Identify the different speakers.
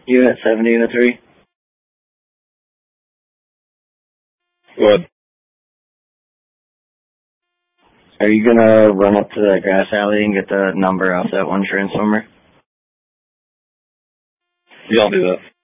Speaker 1: Unit 70, Unit 3.
Speaker 2: What?
Speaker 1: Are you gonna run up to that grass alley and get the number off that one transformer?
Speaker 2: Yeah, I'll do that.